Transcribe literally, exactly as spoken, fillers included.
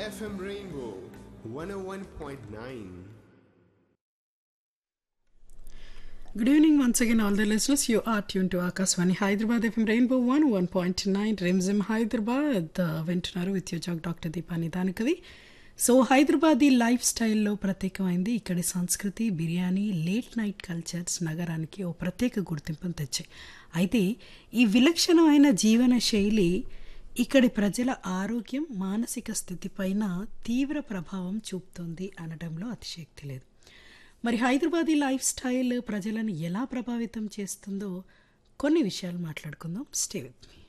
F M Rainbow one oh one point nine. Good evening once again all the listeners. You are tuned to Akaswani Hyderabad F M Rainbow one oh one point nine Rimzim Hyderabad. వింటున్నారు with you Jack doctor దీపాని దానికవి. So Hyderabadi life స్టైల్లో ప్రత్యేకమైంది ఇక్కడి సంస్కృతి, biryani, late night cultures నగరానికి ఓ ప్రత్యేక గుర్తింపును తెచ్చాయి. అయితే ఈ విలక్షణమైన జీవన శైలి ఇక్కడి ప్రజల ఆరోగ్యం, మానసిక స్థితిపైన తీవ్ర ప్రభావం చూపుతుంది అనడంలో అతిశయోక్తి లేదు. మరి హైదరాబాదీ లైఫ్ స్టైల్ ప్రజలను ఎలా ప్రభావితం చేస్తుందో కొన్ని విషయాలు మాట్లాడుకుందాం. Stay with me.